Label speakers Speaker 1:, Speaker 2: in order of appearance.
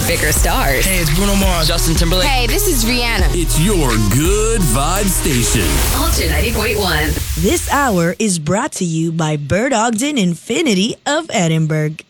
Speaker 1: bigger stars.
Speaker 2: Hey, it's Bruno Mars.
Speaker 3: Justin Timberlake.
Speaker 1: Hey, this is Rihanna.
Speaker 4: It's your good vibe station.
Speaker 1: Ultra 90.1.
Speaker 5: This hour is brought to you by Bird Ogden Infinity of Edinburgh.